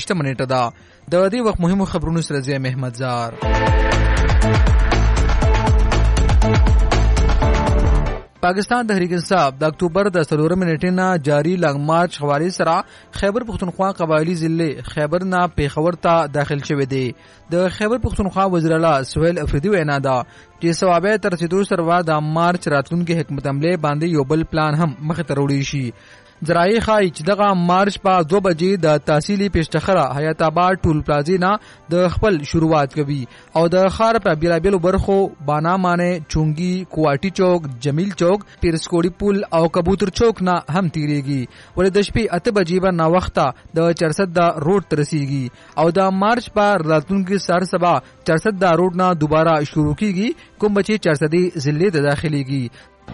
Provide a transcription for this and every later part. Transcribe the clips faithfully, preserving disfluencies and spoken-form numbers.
شپږ نیټه ده. د دې وخت مهمو خبرونو سره زه محمد زار. پاکستان تحریک انصاف د اکتوبر د څلورمې نیټې نه جاری لانګ مارچ حواله سره خیبر پختونخوا قبایلی ضلع خیبر نه پیښور ته داخل شوی دی. د خیبر پختونخوا وزیر اعلی سہیل افریدی وینا ده چې ثوابه تر رسیدو سره د مارچ راتلونکي حکمت عمله باندې یو بل پلان هم مخ ته وړي شي. ذرایع ښایي چې دغه مارچ په دوه بجې د تحصیلي پیشتخره حیات آباد ټول پلازې نه د خپل شروعات کوي او د ښار په بیلابیلو برخو بانا مانه چونګي کوواټي چوک جمیل چوک پیرسکوړي پل او کبوتر چوک نه هم تیریږي. ولې د شپې اته بجې به نا وخته د چرسد د روډ ته رسیږي او د مارچ په راتلونکي سهار سبا چرسد د روډ نه دوباره شروع کیږي کوم بچي چرسدي ضلع ته داخليږي.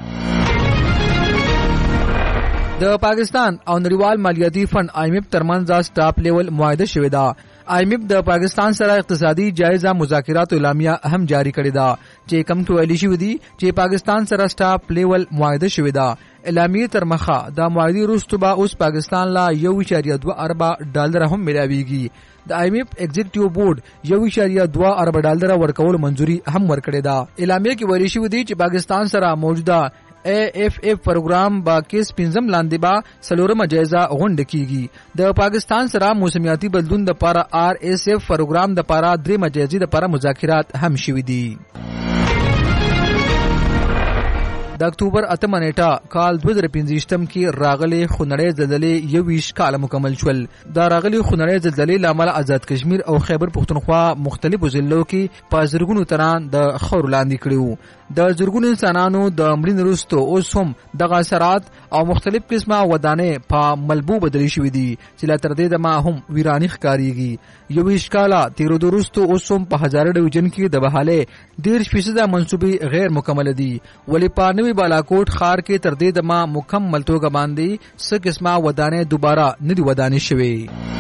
د پاکستان او نړیوال مالیاتي فند آی ایم ایف ترمنځ سټاپ لیول معاهده شوې ده. آی ایم ایف د پاکستان سره اقتصادي جایزه مذاکرات اعلامیه هم جاری کړې ده چې کوم کې ویلي شوی دی چې پاکستان سره سټاپ لیول معاهده شوې ده. اعلامیه تر مخه د معاهدې وروسته به اوس پاکستان لا یو اعشاریه دوه اربه ډالر هم ملاويږي. د آی ایم ایف ایگزیکټیو بورډ یو اعشاریه دوه اربه ډالر ورکول منځوري هم ورکړې ده. اعلامیه کې ویلي شوی دی چې پاکستان سره موجوده اے ایف ایف پروګرام با کیس پنځم لاندې با سلورمه جایزه غونډه کیږي. د پاکستان سره موسمیاتي بدلون د لپاره آر ایس ایف پروګرام د لپاره درېمه جایزه د لپاره مذاکرات هم شوي دي. د اکتوبر اتمه نیټه کال دوه زره پنځویشتم کې راغلي خونړۍ زلزلې یوویشت کاله مکمل شول. دا راغلي خونړۍ زلزلې لامل آزاد کشمیر او خیبر پختونخوا مختلفو ضلعو کې په زرګونو تنان د خاورو لاندې کړي. د زرګونو انسانانو د مړینې وروسته اوس هم دغه اثرات او مختلف قسمه ودانې په ملبو بدلې شوې دي چې لا تر دې دمه هم ویراني ښکارېږي. یوویشت کاله تېرېدو وروسته اوس هم په هزاره ډویژن کې د بحالۍ دېرش فیصده منصوبې غیر مکمله دي. ولې په نوي بالاکوټ ښار کې تر دې دمه مکمل توګه باندې څه قسمه ودانې دوباره نه دي ودانې شوې.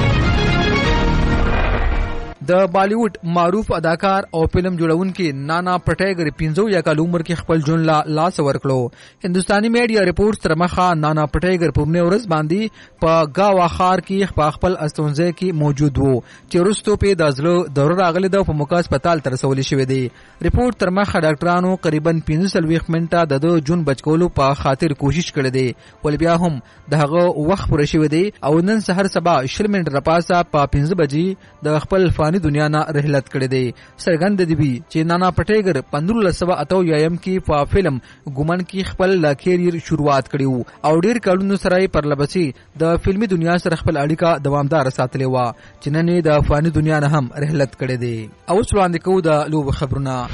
د بالیوډ معروف اداکار او فلم جوړونکي نانا پټیګر پنځو یا کال عمر کې خپل ژوند لا لاس ورکړو. هندستاني میډیا ریپورټ تر مخه نانا پټیګر په ورځ ورځ باندې په گاوا ښار کې په خپل استونځه کې موجود وو چې وروسته په د زړه دور راغلی د په موقع هسپتال ته رسول شوی دی. ریپورټ تر مخه ډاکټرانو قریبا پنځه څلوېښت منټه د ژوند بچکولو په خاطر کوشش کړې دی ول بیا هم دغه وخت پوره شوی دی او نن سحر سبا شل منټه راپاسه په پنځه بجې د خپل دنیا نه رحلت کړی دی. سرګند دی وی چې نانا پټیګر پندرلس سوه اته اویایم کې په فلم ګومن کې خپل کیریر شروعات کړی او ډیر کلونو سره پرلبسي د فلمي دنیا سره خپل اړیکه دوامدار ساتلې و چې نن د فانی دنیا نه هم رحلت کړی دی. اوس وړاندې کوو د لوب خبرونه.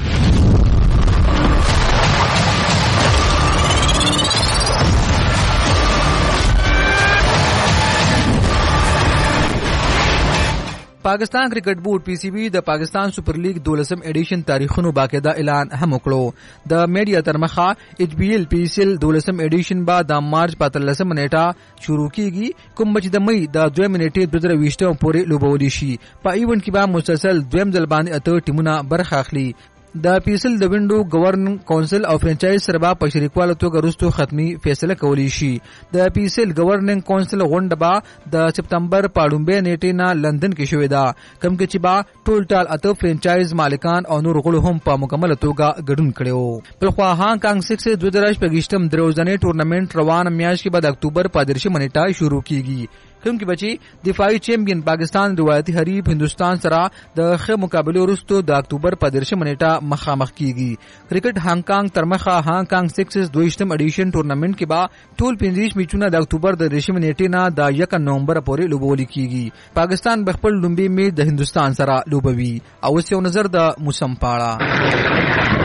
پاکستان کرکټ بورډ پی سی بی د پاکستان سپر لیګ دولسم ایډیشن تاریخونو باقاعده اعلان هم وکړو. د میډیا تر مخه ایچ بی ایل پی سی ایل دولسم ایډیشن با د مارچ په اتلسمه نیټه شروع کیږي کوم چې د مئی د دویم نیټې دوه زره ویشتم پورې لوبولې شي. په ایونت کې به مسلسل دویم ځل باندې اته ټیمونه برخه اخلي. د پیسل د وینډو گورننګ کونسل او فرانچایز سره به په شریکواله توګه وروسته ختمي فیصله کولی شي. د پیسل گورننګ کونسل غونډه به د سپتمبر په لومړۍ نیټې نه لندن کې شوې ده کوم کې چې به ټول ټال اته فرانچایز مالکان او نور غړو هم په مکمله توګه ګډون کړي. بل خو هانګ کانګ سکس دوه زره شپږم دروځنې ټورنمنت روان میاشت کې به د اکتوبر په دېرشمه نیټه شروع کیږي کوم کې بچي دفاعي چیمپئن پاکستان روایتي حریف هندستان سره د ښه مقابله وروسته د اکتوبر په دېرشمه نیټه مخامخ کیږي. کرکټ هانګ کانګ تر مخه هانګ کانګ سکس دویشتم ایډیشن ټورنمنت کې به ټول پنځه میچونه د اکتوبر د دېرشمه نیټې نه د یکم نومبر پورې لوبول کیږي. پاکستان به خپل لومبي میچ د هندستان سره لوبوي. او اوس یو نظر د موسم پاړه.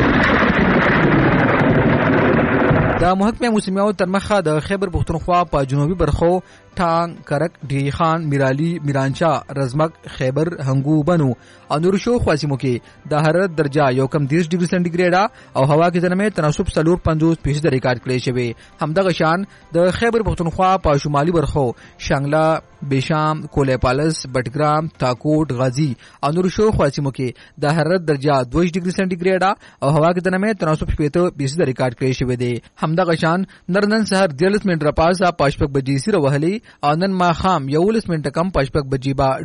د محکمه موسمیات تر مخه د خیبر پختونخوا په جنوبي برخو ټانګ، کرک، ډیری خان، میرالی، میرانچا، رزمک، خیبر، هنګو، بنو او نور شو خواسمو کې د حرارت درجه یو کم دېرش ډیګري سنټیګریډ او هوا کې زنمه تناسب څلور پنځوس فیصد ریکارډ کړی شوی. همدغه شان د خیبر پختونخوا په شمالي برخو شانګلا، بیشام، کولې پالس، بټګرام، تاکوټ، غازی او نور شو خواسمو کې د حرارت درجه دوه ډیګري سنټیګریډ او هوا کې زنمه تناسب شپږ فیصد ریکارډ کړی شوی دی. همدغه شان نرنن سحر دیارلس منټ راپاسه پاشپک بجې سره وهلي او نن ما خام یولس منټه کم پاشپک بجې با